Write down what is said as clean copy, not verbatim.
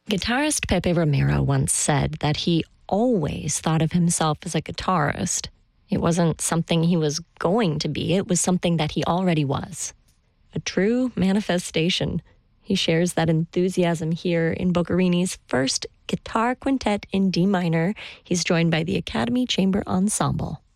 Guitarist Pepe Romero once said that he always thought of himself as a guitarist. It wasn't something he was going to be, it was something that he already was. A true manifestation. He shares that enthusiasm here in Boccherini's first guitar quintet in D minor. He's joined by the Academy Chamber Ensemble.